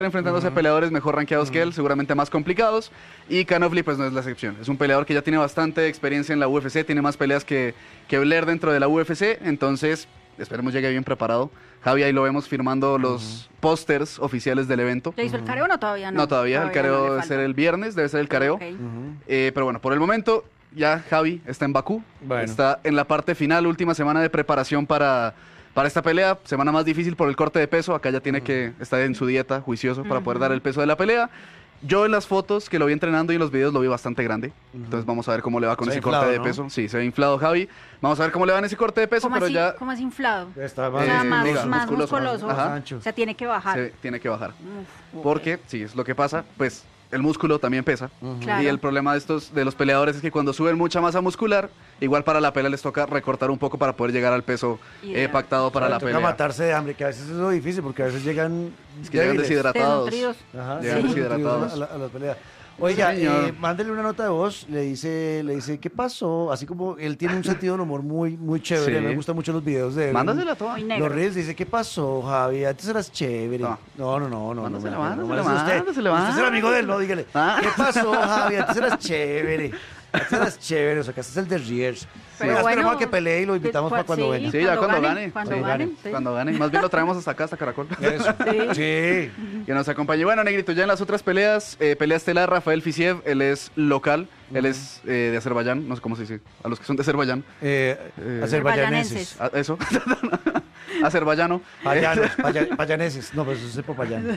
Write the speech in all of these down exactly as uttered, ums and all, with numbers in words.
enfrentándose Uh-huh. a peleadores mejor rankeados Uh-huh. que él, seguramente más complicados, y Canofli pues no es la excepción. Es un peleador que ya tiene bastante experiencia en la U F C, tiene más peleas que, que Blair dentro de la U F C, entonces esperemos llegue bien preparado. Javi, ahí lo vemos firmando los Uh-huh. pósters oficiales del evento. ¿Ya hizo el careo o no? Todavía no. No, todavía, el careo no le debe falta. ser el viernes, debe ser el careo. Ok. Uh-huh. Eh, pero bueno, por el momento ya Javi está en Bakú, Bueno. está en la parte final, última semana de preparación para, para esta pelea, semana más difícil por el corte de peso, acá ya tiene que estar en su dieta juicioso para poder Ujú. dar el peso de la pelea. Yo en las fotos que lo vi entrenando y en los videos lo vi bastante grande, entonces vamos a ver cómo le va con Se ha ese inflado, corte de ¿no? peso. Sí, se ha inflado Javi, vamos a ver cómo le va en ese corte de peso, ¿Cómo pero así, ya ¿Cómo es inflado? Está O sea, Eh, más, diga, más musculoso. musculoso. Ajá. Ancho. O sea, tiene que bajar. se tiene que bajar. Uf, Porque, sí, es lo que pasa, pues el músculo también pesa. Uh-huh. Claro. Y el problema de estos de los peleadores es que cuando suben mucha masa muscular, igual para la pelea les toca recortar un poco para poder llegar al peso eh, Ideal. pactado para Claro, la toca pelea. matarse de hambre, que a veces es lo difícil, porque a veces llegan Es que llegan débiles. deshidratados. Desnutridos. Ajá, Llegan sí, deshidratados. a la, a la pelea. Oiga, Señor. eh, mándele una nota de voz, le dice, le dice, ¿qué pasó? Así como él tiene un sentido del humor muy, muy chévere, Sí. me gustan mucho los videos de él. Mándasela toda. Muy negro. Los reels dice, ¿qué pasó, Javi? Antes eras chévere. No. No, no, no, no. Mándasela, no, no, no, mándasela, no, usted, mándasela, usted es el amigo de él, no, dígale. Ah. ¿Qué pasó, Javi? Antes eras chévere. Antes eras chévere, o sea, que este es el de Riers. Pero ya bueno, esperemos a que pelee y lo invitamos después- para cuando sí, venga. Sí, ya cuando gane. Cuando Sí, ganen. gane. sí. Cuando gane. Más bien lo traemos hasta acá, hasta Caracol. Eso. Sí. Sí. Que nos acompañe. Bueno, Negrito, ya en las otras peleas, eh, pelea estelar, Rafael Fisiev, él es local, él es eh, de Azerbaiyán, no sé cómo se dice, a los que son de Azerbaiyán. Eh, Eh, azerbaiyaneses. Ah, eso. Azerbaiyano. Payanos, paya- payaneses. No, pero eso es popayano.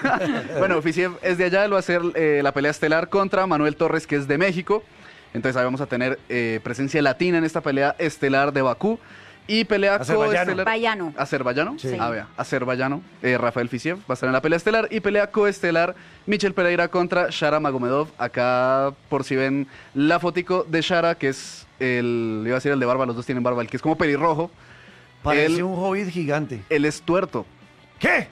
Bueno, Fisiev es de allá, él va a hacer eh, la pelea estelar contra Manuel Torres, que es de México. Entonces ahí vamos a tener eh, presencia latina en esta pelea estelar de Bakú. Y pelea Azerbaiyano. coestelar... Azerbaiyano. ¿Azerbaiyano? Sí. Ah, vea, azerbaiyano. Eh, Rafael Fisiev va a estar en la pelea estelar. Y pelea coestelar, Michel Pereira contra Shara Magomedov. Acá, por si ven la fotico de Shara, que es el... Iba a decir el de barba, los dos tienen barba. El que es como pelirrojo. Parece Él- un hobbit gigante. Él es tuerto. ¿Qué?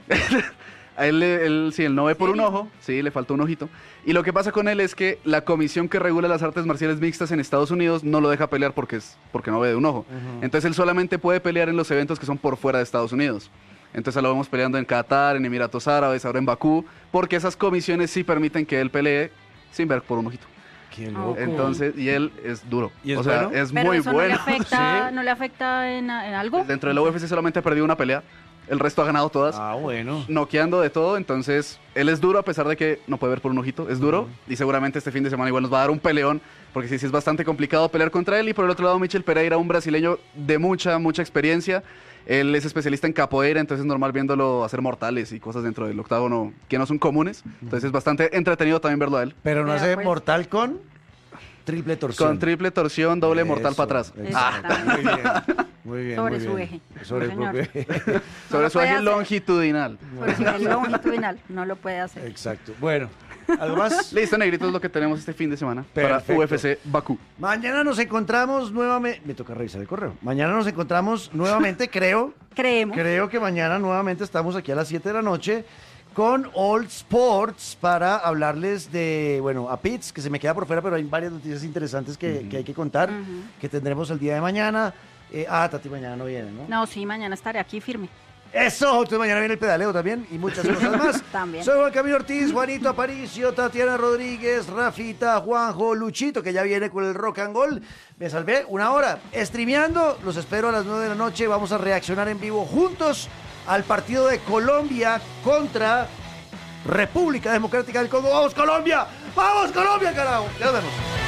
A él, él, sí, él no ve por un ¿Serio? ojo, sí, le faltó un ojito. Y lo que pasa con él es que la comisión que regula las artes marciales mixtas en Estados Unidos no lo deja pelear porque, es, porque no ve de un ojo. Ujú. Entonces él solamente puede pelear en los eventos que son por fuera de Estados Unidos. Entonces lo vemos peleando en Qatar, en Emiratos Árabes, ahora en Bakú, porque esas comisiones sí permiten que él pelee sin ver por un ojito. Qué Ok. loco. Entonces, y él es duro. ¿Y es o sea, bueno? es Pero muy eso bueno. no le afecta, Sí. ¿no le afecta en, en algo? Dentro de la U F C solamente ha perdido una pelea, el resto ha ganado todas. Ah, bueno. Noqueando de todo, entonces él es duro a pesar de que no puede ver por un ojito, es duro y seguramente este fin de semana igual nos va a dar un peleón porque sí, sí es bastante complicado pelear contra él. Y por el otro lado Michel Pereira, un brasileño de mucha, mucha experiencia, él es especialista en capoeira, entonces es normal viéndolo hacer mortales y cosas dentro del octágono que no son comunes, entonces es bastante entretenido también verlo a él. Pero no Vea, hace pues. mortal con triple torsión. Con triple torsión, doble mortal Eso, para atrás. exacto. Ah. Muy bien. Muy bien. Sobre muy su bien. eje. Sobre Sí, su señor. eje. Sobre No lo su puede eje hacer. longitudinal. Por eso es longitudinal, no lo puede hacer. Exacto. Bueno, ¿algo más? Listo, Negrito, es lo que tenemos este fin de semana Perfecto. para U F C Bakú. Mañana nos encontramos nuevamente. Me toca revisar el correo. Mañana nos encontramos nuevamente, creo. Creemos. Creo que mañana nuevamente estamos aquí a las siete de la noche con All Sports para hablarles de, bueno, a Pitts, que se me queda por fuera, pero hay varias noticias interesantes que, que hay que contar, Ujú. que tendremos el día de mañana. Eh, ah, Tati mañana no viene, ¿no? No, sí, mañana estaré aquí firme. Eso, entonces mañana viene el pedaleo también y muchas cosas más. También. Soy Juan Camilo Ortiz, Juanito Aparicio, Tatiana Rodríguez, Rafita, Juanjo, Luchito, que ya viene con el rock and roll. Me salvé una hora streameando. Los espero a las nueve de la noche. Vamos a reaccionar en vivo juntos al partido de Colombia contra República Democrática del Congo. ¡Vamos, Colombia! ¡Vamos, Colombia, carajo! Ya nos vemos.